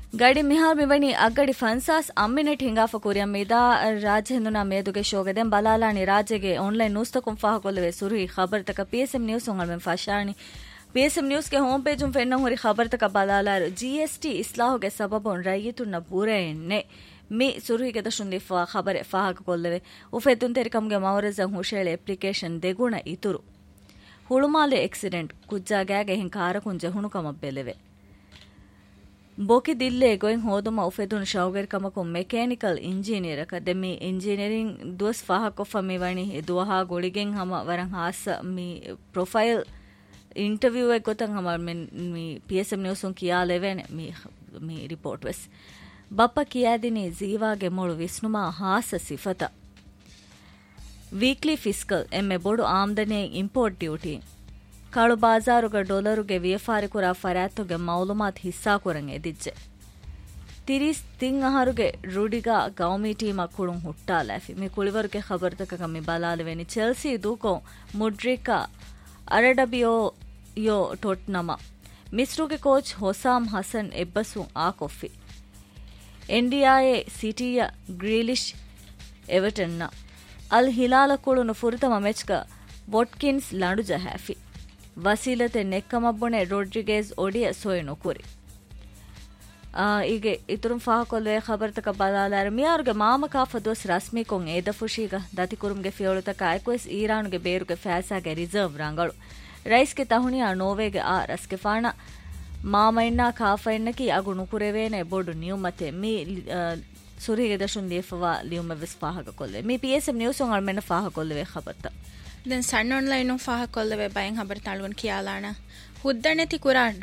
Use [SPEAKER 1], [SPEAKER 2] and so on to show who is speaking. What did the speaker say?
[SPEAKER 1] ಗಡಿ ಮಿಹಾರ್ ಮಿವಣಿ ಅಗ್ಗಡಿ ಫನ್ಸಾಸ್ ಅಮ್ಮಿನೆಟ್ ಹಿಂಗಾಫ ಕುರಿಯಂ ಮಿದಾ ರಾಜೆಂದುನಾ ಮೇದುಗೆ ಶೋಗದೆಂ ಬಲಾಲಾನಿ ರಾಜೆಗೆ ಆನ್ಲೈನ್ ನೂಸ್ತಕುಂ ಫಾಹಕೊಲ್ಲವೆ ಸುರುಹಿ ಖಬರ್ ತಕ PSM news ಒಂಗಲ್ಮೆಂ ಫಾಶಾನಿ PSM news ಗೆ ಹೋಮ್ ಪೇಜ್ ಫೆನ್ನಂ ಹೊರಿ ಖಬರ್ ತಕ ಬಲಾಲಾರ್ GST ಇಸ್ಲಾಹುಗೆ ಸಬಬುನ್ ರೈಯಿತುನ್ನ ಬೂರೆನ್ನೆ me ಸುರುಹಿಗೆ ದಶುಂದಿ ಖಬರೆ ಫಾಹಕೊಲ್ಲವೆ ಉಫೆತುನ್ ತೆರಿಕಂಗೆ ಮವರಜಂ ಹುಶೇಳೆ application ದೆಗುಣ ಇತುರು ಹುಳುಮಾಲೆ accident ಕುಜ್ಜಾಗಾಗೆ ಹಿಂ ಕಾರಕುಂಜೆ ಹುಣುಕಮ ಬೆಲೆವೆ ಬೋಕಿ ದಿಲ್ಲೆ ಗೋಯಿಂ ಹೋದುಮ ಉಫೆದುನ್ ಶೌಗರ್ ಕಮಕು mechanical engineer ಕದೆಮಿ engineering ದುವಸ್ ಫಾಹಕೊಫ ಮಿವಣಿ ದುವಹಾ ಗುಳಿಗೆಂ ಹಮ ವರಂ ಹಾಸ me profile interview A ಗೊತಂ ಹಮ me PSM news un Kiya eleven me report ವೆಸ್ Bappa ಕಿಯಾದಿನಿ ಜೀವಾಗೆ ಮೊಳು ವಿಸ್ನುಮಾ ಹಾಸ ಸಿಫತ weekly fiscal ಎಮ್ಮೆ ಬೋಡು ಆಮ್ದನೆ import duty ಕಾಳು ಬಾಜಾರುಗ ಡಾಲರುಗೆ ವ್ಯಾಪಾರಿಕುರ ಫರಾತ್ತುಗೆ ಮೌಲುಮಾತ್ ಹಿಸ್ಸಾ ಕುರಂ ಎದಿಜ್ಜೆ ತಿರಿಸ್ ತಿಂಗ್ ಅಹರುಗೆ ರೂಡಿಗ ಗೌಮಿ ಟೀಮ ಕುಳುಂ ಹುಟ್ಟಾಲಾಫಿ ಮಿ ಕುಳಿವರುಗೆ ಖಬರ್ತಕ ಮಿ ಬಲಾಲವೆನಿ ಚೆಲ್ಸಿ ದೂಕೊ ಮುಡ್ರಿಕಾ ಅರಡಬಿಯೋ ಯೋ ಟೊಟ್ನಮ ಮಿಸ್ರುಗೆ coach ಹೊಸಾಮ್ Hasan ಎಬ್ಬಸು ಆಕೊಫಿ ಎನ್ಡಿಐಎ ಸಿಟಿಯ ಗ್ರೀಲಿಶ್ ಎವರ್ಟನ್ನ ಅಲ್ ಹಿಲಾಲ ಕುಳುನು ಫುರಿತಮ ಮೆಚ್ಕ ವೊಟ್ಕಿನ್ಸ್ ಲಂಡು ಜಹಾಫಿ ವಸೀಲತೆ ನೆಕ್ಕಮಬ್ಬೊಣೆ ರೊಡ್ರಿಗೇಸ್ ಒಡಿಯ ಸೋಯನು ಕುರಿ ಈಗ ಇತುರುಂ ಫಾಹಕೊಲ್ವೆ ಖಬರ್ತಕ ಬಲಾಲಾರ ಮಿಯಾರುಗೆ ಮಾಮಕಾಫ ದೋಸ್ ರಸ್ಮಿಕೊಂ ಏದಫುಶೀಗ ದತಿಕುರುಂಗೆ ಫಿಯೋಳುತಕ ಐಕ್ವೆಸ್ ಈರಾನುಗೆ ಬೇರುಗೆ ಫ್ಯಾಸಾಗೆ reserve ರಂಗಳು ರೈಸ್ಗೆ ತಹುಣಿಯ ನೋವೆಗೆ ಆ ರಸ್ಗೆ ಫಾಣ ಮಾಮೈನ್ನ ಕಾಫೈನ್ನಕಿ ಅಗು ನುಕುರೆವೇನೆ ಬೋಡು ನ್ಯೂಮತೆ ಮಿ ಸುರಿಗೆ ದಶುನ್ ಲಿಯಫವಾ ಲಿಯುಮೆವಿಸ್ ಫಾಹಕೊಲ್ವೆ ಮಿ ಪಿಎಸ್ಎಂ ನ್ಯೂಸ್ ಒಂಗಳ ಮೆನ್ನ ಫಾಹಕೊಲ್ವೆ ಖಬರ್ತ
[SPEAKER 2] ದೆನ್ ಸಣ್ಣ ಆನ್ಲೈನ್ ಫಾಹಕೊಲ್ಲವೆ ಬಯಂ ಖಬರ್ ತಾಳುವನ್ ಕಿಯಾಲಾಣ ಹುದ್ದಣೆತಿ ಕುರಾ